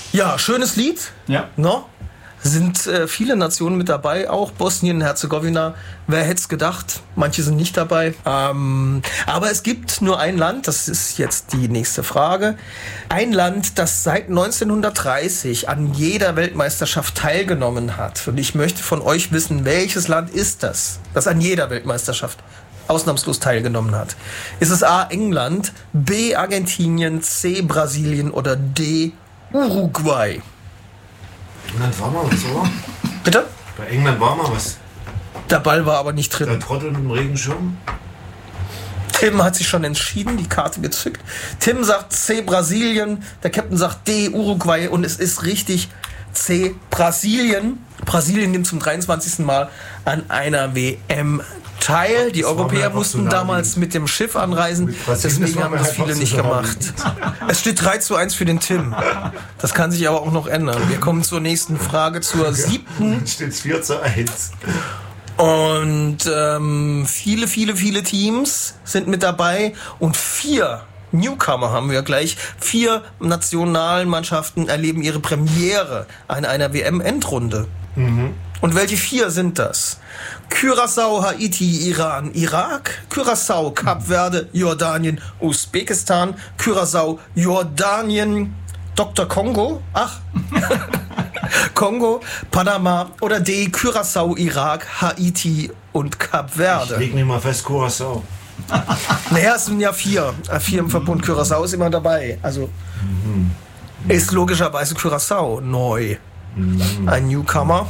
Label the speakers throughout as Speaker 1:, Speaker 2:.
Speaker 1: Ja, schönes Lied.
Speaker 2: Ja.
Speaker 1: No? Sind viele Nationen mit dabei, auch Bosnien, Herzegowina. Wer hätte es gedacht? Manche sind nicht dabei. Aber es gibt nur ein Land, das ist jetzt die nächste Frage. Ein Land, das seit 1930 an jeder Weltmeisterschaft teilgenommen hat. Und ich möchte von euch wissen, welches Land ist das an jeder Weltmeisterschaft ausnahmslos teilgenommen hat. Ist es A, England, B, Argentinien, C, Brasilien oder D, Uruguay?
Speaker 3: England war mal was, oder?
Speaker 1: Bitte?
Speaker 3: Bei England war mal was.
Speaker 1: Der Ball war aber nicht
Speaker 3: Der
Speaker 1: drin.
Speaker 3: Trottel mit dem Regenschirm.
Speaker 1: Tim hat sich schon entschieden, die Karte gezückt. Tim sagt C, Brasilien. Der Captain sagt D, Uruguay. Und es ist richtig C, Brasilien. Brasilien nimmt zum 23. Mal an einer WM teil. Die Europäer mussten damals mit dem Schiff anreisen. Deswegen haben das viele nicht gemacht. Es steht 3:1 für den Tim. Das kann sich aber auch noch ändern. Wir kommen zur nächsten Frage, zur 7.
Speaker 3: Jetzt steht es 4:1.
Speaker 1: Und viele Teams sind mit dabei und 4 Newcomer haben wir gleich. 4 Nationalmannschaften erleben ihre Premiere an einer WM-Endrunde. Und welche 4 sind das? Curaçao, Haiti, Iran, Irak, Curaçao, Kap Verde, Jordanien, Usbekistan, Curaçao, Jordanien, Dr. Kongo, Kongo, Panama oder D, Curaçao, Irak, Haiti und Kap Verde.
Speaker 3: Ich leg mich mal fest, Curaçao.
Speaker 1: Naja, es sind ja 4. 4 im Verbund. Curaçao ist immer dabei. Also ist logischerweise Curaçao neu. Ein Newcomer.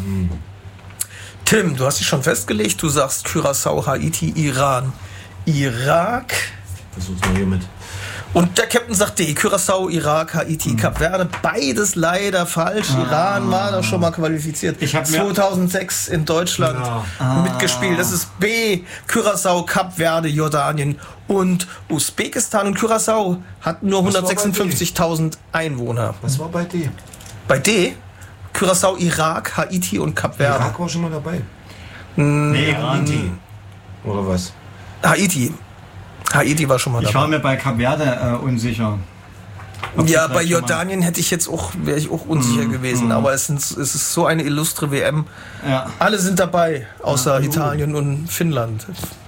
Speaker 1: Tim, du hast dich schon festgelegt. Du sagst Curaçao, Haiti, Iran, Irak.
Speaker 3: Versuch's mal hier mit.
Speaker 1: Und der Captain sagt D, Curaçao, Irak, Haiti, Kap Verde. Beides leider falsch. Iran war doch schon mal qualifiziert.
Speaker 2: Ich hab
Speaker 1: 2006 in Deutschland mitgespielt. Das ist B, Curaçao, Kap Verde, Jordanien und Usbekistan. Und Curaçao hat nur 156.000 Einwohner.
Speaker 3: Was war bei D?
Speaker 1: Bei D, Curaçao, Irak, Haiti und Kap Verde.
Speaker 3: Irak war schon mal dabei.
Speaker 2: Nee, Iran.
Speaker 3: Oder was?
Speaker 1: Haiti war schon mal
Speaker 2: Ich
Speaker 1: dabei.
Speaker 2: war mir bei Kap Verde unsicher.
Speaker 1: Ja, bei Jordanien wäre ich auch unsicher gewesen. Aber es ist so eine illustre WM.
Speaker 2: Ja.
Speaker 1: Alle sind dabei, außer Italien und Finnland.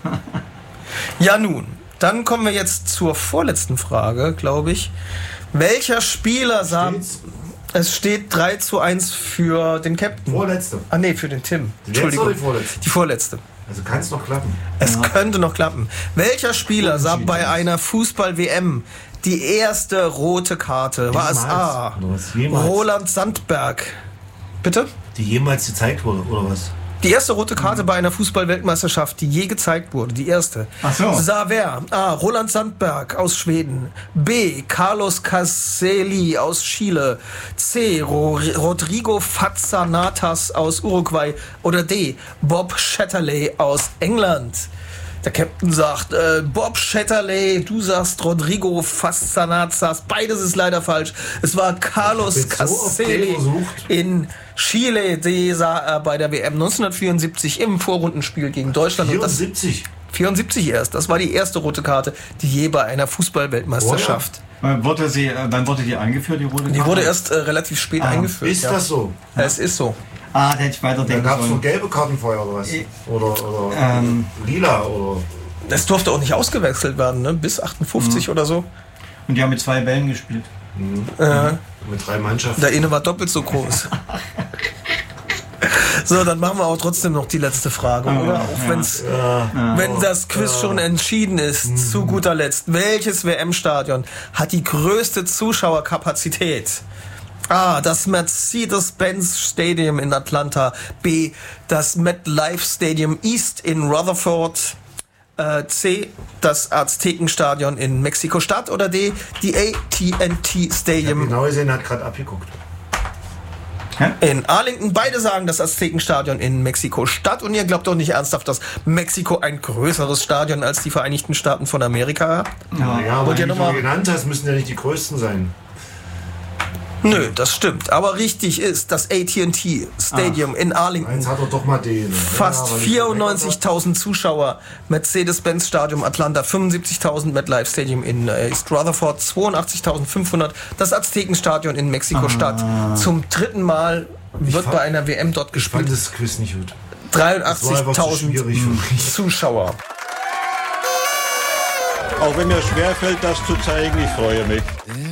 Speaker 1: Ja nun, dann kommen wir jetzt zur vorletzten Frage, glaube ich. Welcher Spieler sah... Es steht 3:1 für den Captain.
Speaker 3: Vorletzte.
Speaker 1: Für den Tim.
Speaker 3: Die letzte oder die vorletzte?
Speaker 1: Die vorletzte.
Speaker 3: Also kann es noch klappen.
Speaker 1: Es könnte noch klappen. Welcher Spieler sah bei einer Fußball-WM die erste rote Karte? War es A, Roland Sandberg? Bitte?
Speaker 3: Die jemals gezeigt wurde, oder was?
Speaker 1: Die erste rote Karte bei einer Fußball-Weltmeisterschaft, die je gezeigt wurde, die erste.
Speaker 2: Ach so.
Speaker 1: Sah wer? A, Roland Sandberg aus Schweden. B, Carlos Caselli aus Chile. C, Rodrigo Fazzanatas aus Uruguay. Oder D, Bob Shatterley aus England. Der Captain sagt, Bob Shatterley, du sagst Rodrigo Fazzanatas. Beides ist leider falsch. Es war Carlos Caselli in Chile. Die sah er bei der WM 1974 im Vorrundenspiel gegen Deutschland.
Speaker 3: 74?
Speaker 1: 74 erst. Das war die erste rote Karte, die je bei einer Fußball-Weltmeisterschaft.
Speaker 2: Dann wurde die eingeführt, die rote Karte?
Speaker 1: Die wurde erst relativ spät eingeführt.
Speaker 3: Ist das so?
Speaker 1: Es ist so.
Speaker 2: Da hätte ich weiterdenken
Speaker 3: Da gab es
Speaker 2: sollen.
Speaker 3: so gelbe Karten vorher oder was? Oder lila oder...
Speaker 1: Das durfte auch nicht ausgewechselt werden, ne? Bis 58 oder so.
Speaker 2: Und die haben mit 2 Bällen gespielt.
Speaker 3: Mit 3 Mannschaften.
Speaker 1: Der eine war doppelt so groß. So, dann machen wir auch trotzdem noch die letzte Frage, oder? Auch wenn das Quiz schon entschieden ist, zu guter Letzt. Welches WM-Stadion hat die größte Zuschauerkapazität? A, das Mercedes-Benz Stadium in Atlanta. B, das MetLife Stadium East in Rutherford. C, das Aztekenstadion in Mexiko-Stadt. Oder D, die AT&T Stadium.
Speaker 3: Genau gesehen, hat gerade abgeguckt.
Speaker 1: In Arlington. Beide sagen das Aztekenstadion in Mexiko-Stadt. Und ihr glaubt doch nicht ernsthaft, dass Mexiko ein größeres Stadion als die Vereinigten Staaten von Amerika hat?
Speaker 3: Ja, aber
Speaker 1: Und
Speaker 3: die
Speaker 1: ja
Speaker 3: du
Speaker 1: nochmal.
Speaker 3: genannt hast, müssen ja nicht die größten sein.
Speaker 1: Nö, das stimmt. Aber richtig ist, das AT&T Stadium in Arlington.
Speaker 3: Jetzt hat er doch mal den.
Speaker 1: Fast 94.000 Zuschauer. Mercedes-Benz Stadium Atlanta 75.000. MetLife Stadium in East Rutherford 82.500. Das Aztekenstadion in Mexiko-Stadt. Zum 3. Mal wird bei einer WM dort gespielt.
Speaker 3: Ich fand das Quiz nicht gut.
Speaker 1: 83.000 Zuschauer.
Speaker 4: Auch wenn mir schwerfällt, das zu zeigen, ich freue mich.